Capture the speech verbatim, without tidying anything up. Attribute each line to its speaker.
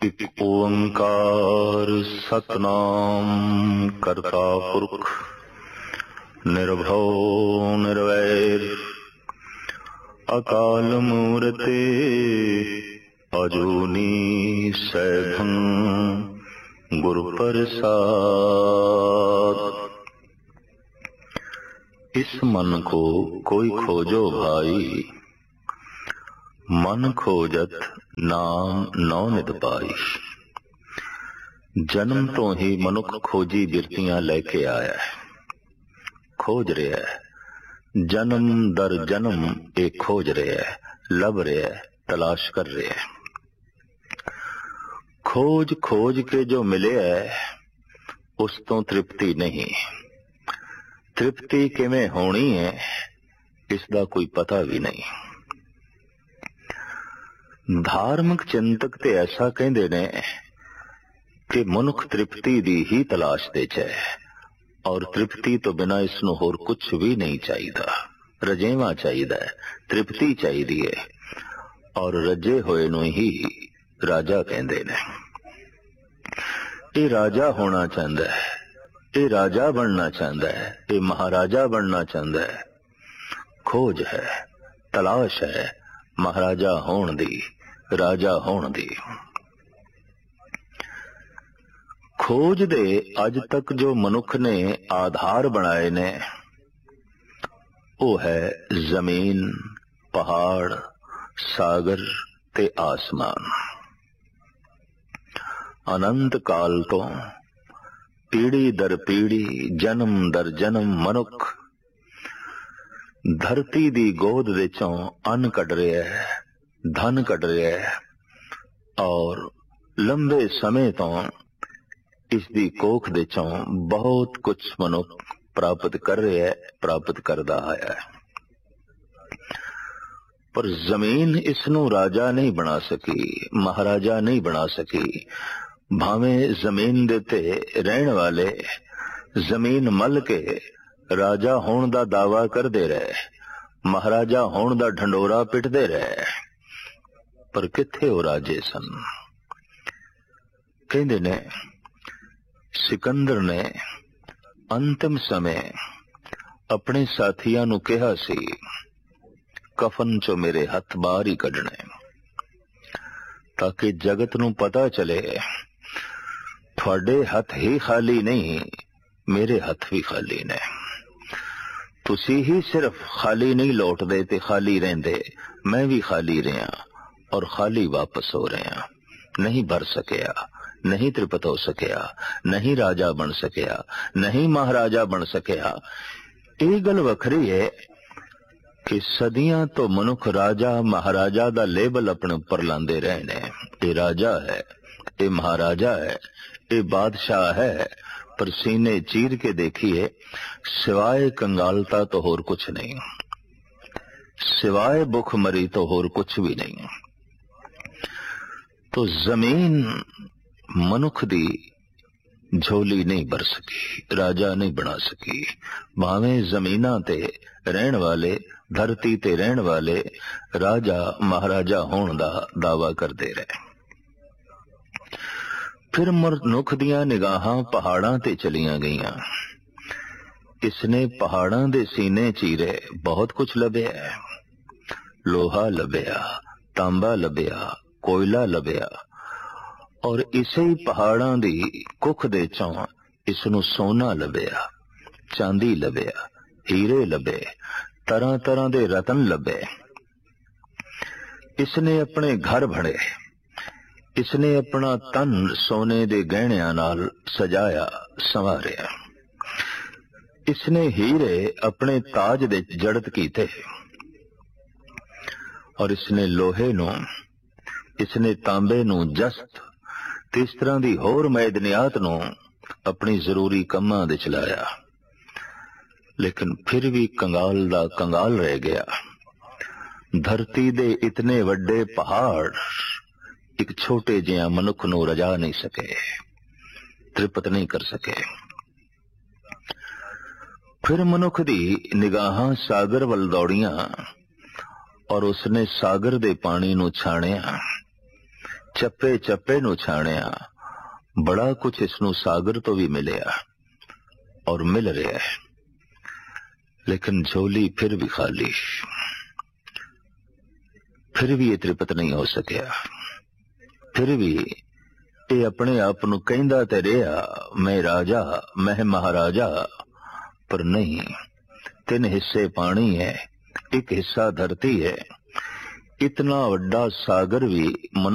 Speaker 1: एक ओंकार सतनाम करता पुरख निर्भव निर्वैर अकाल मूर्ते अजूनी सैभं गुरु प्रसाद। इस मन को कोई खोजो भाई, मन खोजत नाम नौ नित पाई। जन्म तो ही मनुख खोजी बिरतियां लेके आया है, खोज रहा है, जन्म दर जन्म एक खोज रहा है, लभ रहा है, तलाश कर रहा है। खोज खोज के जो मिले है उस तो तृप्ति नहीं, तृप्ति किवें होनी है इसका कोई पता भी नहीं। धार्मिक चिंतक ते ऐसा कहते ने कि मनुख तृप्ति दी ही तलाश दे है और तृप्ति तो बिना इसनों होर कुछ भी नहीं चाहिए। रजेवा चाहिए, तृप्ति चाहिए और रजे होए नूं ही राजा कहते ने। ये राजा होना चाहता है, ये राजा बनना चाहता है, ये महाराजा बनना चाहता है। खोज है, तलाश है महाराजा होण दी, राजा होण दी। खोज दे अज तक जो मनुख ने आधार बनाए ने वो है जमीन, पहाड़, सागर ते आसमान। अनंत काल तो पीढ़ी दर पीढ़ी, जन्म दर जन्म मनुख धरती दी गोद विचों अन्न कढ रहा है, धन कढ रहा है और लंबे समय तो इसकी कोख विचों बहुत कुछ मनुख प्राप्त कर रहा है, प्राप्त करता आया है। पर जमीन इसनों राजा नहीं बना सकी, महाराजा नहीं बना सकी। भावें जमीन देते रहने वाले जमीन मल के राजा होने दा दावा करते रहे, महाराजा होने दा ढंडोरा पिटते रहे, पर किथे वो राजे सन। कहते ने सिकंदर ने अंतिम समय अपने साथियों नूं कहा सी, कफन चो मेरे हथ बाहर ही कढने ताकि जगत नूं पता चले थोड़े हथ ही खाली नहीं, मेरे हथ भी खाली ने। तुसी ही सिर्फ खाली नहीं लौटदे ते खाली रहंदे, मैं भी खाली रहा और खाली वापस हो रहा। नहीं भर सकिया, नहीं तृप्त हो सकिया, नहीं राजा बन सकिया, नहीं महाराजा बन सकिया। ये गल वखरी है कि सदियां तो मनुख राजा महाराजा दा लेबल अपने ऊपर लांदे रहे ने। ये राजा है, ये महाराजा है, ये बादशाह है, पर सीने चीर के देखिए सिवाय कंगालता तो होर कुछ नहीं, सिवाय भुखमरी तो होर कुछ भी नहीं। तो जमीन मनुख दी झोली नहीं भर सकी, राजा नहीं बना सकी। भावें जमीना ते रहन वाले, धरती ते रहन वाले राजा महाराजा होने दा दावा करते रहे। फिर मनुख दियां निगाहां पहाड़ां ते चलियां गईयां। इसने पहाड़ां दे सीने चीरे, बहुत कुछ लभ्या, लोहा लभ्या, तांबा लभ्या, कोयला लभ्या और इसे ही पहाड़ां दी कुख दे चों इसनू सोना लभ्या, चांदी लभ्या, हीरे लभे, तरह तरह दे रतन लभे। इसने अपने घर भरे, इसने अपना तन सोने दे गहणियां नाल सजाया संवारिया। इसने हीरे अपने ताज दे जड़त कीते और इसने लोहे नू, इसने तांबे नू जस्त, इस तरह दी होर मैदनियात नू अपनी जरूरी कम्मां दे चलाया। लेकिन फिर भी कंगाल दा कंगाल रह गया। धरती दे इतने वड्डे पहाड़ एक छोटे जिहा मनुख नू रजा नहीं सके, तृप्त नहीं कर सके। फिर मनुख दी निगाहां सागर वल दौड़ियां और उसने सागर दे पानी नू छाणिया ਚੱਪੇ ਚੱਪੇ ਨੂੰ ਛਾਣਿਆ, बड़ा कुछ इसनू सागर तो भी मिलिया और मिल रहा है, लेकिन झोली फिर भी खाली, फिर भी ये तृप्त नहीं हो सकिया। फिर भी ये अपने आप नू कहंदा ते रहा मैं राजा, मैं महाराजा, पर नहीं। तीन हिस्से पानी है, एक हिस्सा धरती है। इतना वड्डा सागर भी